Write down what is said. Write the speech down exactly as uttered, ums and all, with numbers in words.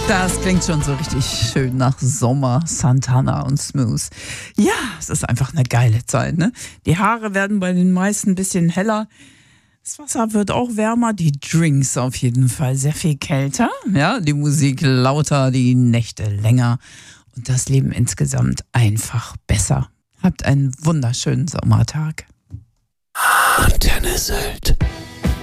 Das klingt schon so richtig schön nach Sommer, Santana und Smooth. Ja, es ist einfach eine geile Zeit, ne? Die Haare werden bei den meisten ein bisschen heller. Das Wasser wird auch wärmer, die Drinks auf jeden Fall sehr viel kälter. Ja, die Musik lauter, die Nächte länger und das Leben insgesamt einfach besser. Habt einen wunderschönen Sommertag. Antenne Sylt.